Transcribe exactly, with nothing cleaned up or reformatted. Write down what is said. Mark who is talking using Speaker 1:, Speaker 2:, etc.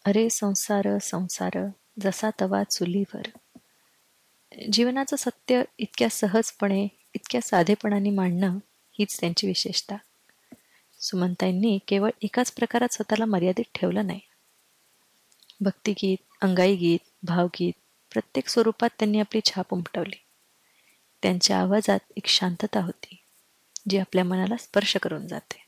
Speaker 1: अरे संसार संसार जसा तवा चुलीवर. जीवनाचं सत्य इतक्या सहजपणे, इतक्या साधेपणाने मांडणं हीच त्यांची विशेषता. सुमनताईंनी केवळ एकाच प्रकारात स्वतःला मर्यादित ठेवलं नाही. भक्तिगीत, अंगाई गीत, भावगीत प्रत्येक स्वरूपात त्यांनी आपली छाप उमटवली. त्यांच्या आवाजात एक शांतता होती, जी आपल्या मनाला स्पर्श करून जाते.